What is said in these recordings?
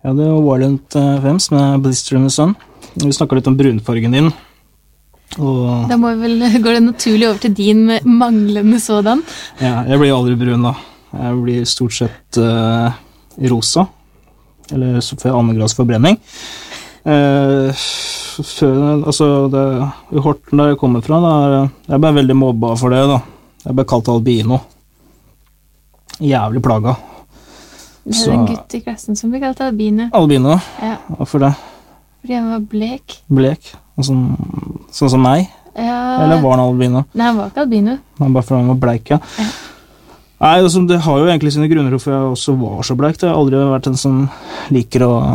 Ja, det var Violent Femmes med Blister in the Sun. Vi snakket litt om brunfargen din. Og Da går det naturlig over til din med manglende sådan. ja, jeg blir aldri brun da. Jeg blir stort sett rosa. Eller så får jeg andregrads forbrenning. Altså, i Horten der jeg kommer fra, jeg ble veldig mobba for det da. Jeg ble kalt albino. Jævlig plaga. Det er en gutt i klassen som blir kalt albino. Albino? Ja. Hvorfor det? Fordi han var blek. Blek? Sånn som meg? Ja. Eller var han albino? Nei, han var ikke albino. Han bare fordi han var bleik, ja. Ja. Nei, altså, det har jo egentlig sine grunner hvorfor jeg også var så bleik. Jeg har aldri vært en som liker å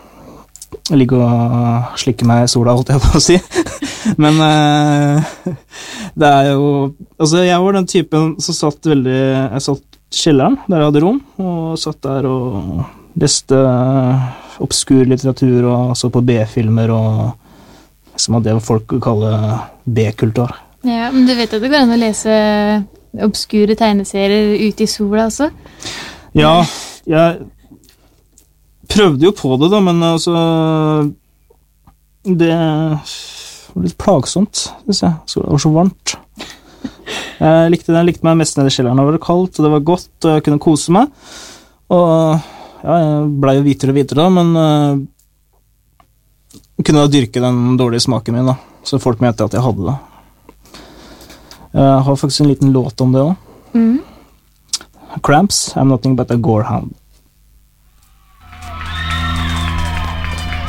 slikke meg i sola, holdt jeg på å si. Men det er jo... Altså, jeg var den typen som satt jeg satt i kjelleren, der jeg hadde rom, og satt der og leste obskur litteratur, og så på B-filmer, og som det folk kaller B-kultur. Ja, men du vet at det går an å lese obskure tegneserier ute i sola også? Ja, jeg prøvde jo på det da, men altså det var litt plagsomt, synes jeg. Så det var så varmt. Jeg likte meg mest nede i kjelleren. Det var kaldt, og det var godt, og jeg kunne kose meg. Og ja, jeg ble jo hvitere og hvitere da, men kunne da dyrke den dårlige smaken min da, så folk mente at jeg hadde det. Jeg har faktisk en liten låt om det også. Cramps, I'm nothing but a gorehound.